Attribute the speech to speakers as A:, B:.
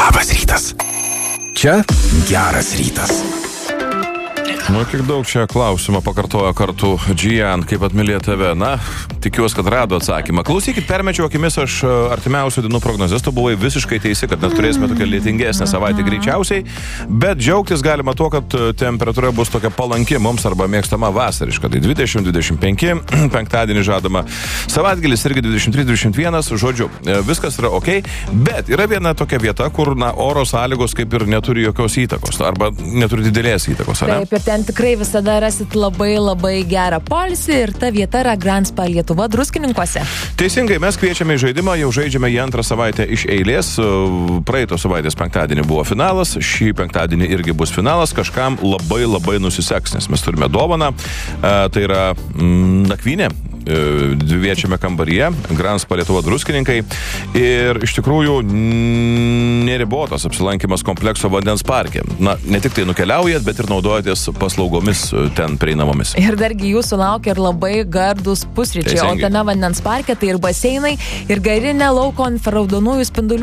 A: Labas rytas. Čia geras rytas.
B: Nu, kiek daug čia klausimą pakartojo kartu Gian, kaip atmylė tave. Na, tikiuosi, kad rado atsakymą. Klausykit, permečiau akimis, aš artimiausių dienų prognozės, tu buvai visiškai teisi, kad mes turėsime tokią lietingesnę savaitę greičiausiai, bet džiaugtis galima tuo, kad temperatūra bus tokia palanki mums arba mėgstama vasariška. Tai 20-25, penktadienį žadama. Savaitgalis irgi 23-21, žodžiu, viskas yra ok, bet yra viena tokia vieta, kur oro sąlygos kaip ir neturi jokios įtakos, arba neturi didelės įtakos, ar ne?
C: Taip, ir ten tikrai visada rasit labai gerą poilsį ir ta vieta yra Grand Spa Lietuva Druskininkuose.
B: Teisingai, mes kviečiame į žaidimą, jau žaidžiame į antrą savaitę iš eilės. Praeitos savaitės penktadienį buvo finalas, šį penktadienį irgi bus finalas, kažkam labai nusiseks, nes mes turime dovaną, tai yra nakvynė. Dviviečiame kambaryje, Grand Spa Lietuva Druskininkai, ir iš tikrųjų neribotas apsilankimas komplekso vandens parke. Na, ne tik tai nukeliaujat, bet ir naudojatės paslaugomis ten prieinamomis.
C: Ir dargi jūsų laukia ir labai gardus pusryčiai, o tame vandens parke tai ir baseinai, ir garinė lauko infraraudonųjų spindulių